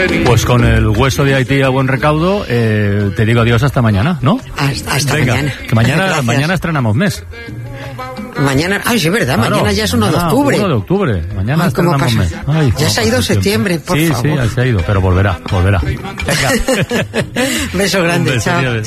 Pues con el hueso de Haití a buen recaudo, te digo adiós hasta mañana, ¿no? Hasta Venga, mañana. Que mañana estrenamos mes. Mañana, sí, es verdad, Claro, mañana ya es 1 de octubre. 1 de octubre, mañana ¿Cómo estrenamos pasa? mes. Ay, Ya se ha ido septiembre, por favor. Sí, ya se ha ido, pero volverá. Venga. Beso grande, chao.